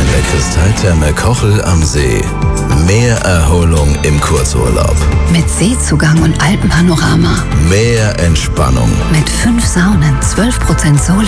der Kristalltherme Kochel am See. Mehr Erholung im Kurzurlaub. Mit Seezugang und Alpenpanorama. Mehr Entspannung. Mit 5 Saunen, 12% Sole